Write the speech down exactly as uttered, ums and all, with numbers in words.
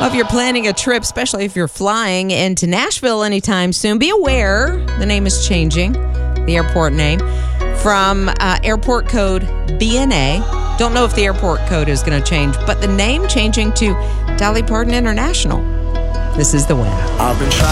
Well, if you're planning a trip, especially if you're flying into Nashville anytime soon, be aware the name is changing, the airport name, from uh, airport code B N A. Don't know if the airport code is going to change, but the name changing to Dolly Parton International. This is The Win. I've been trying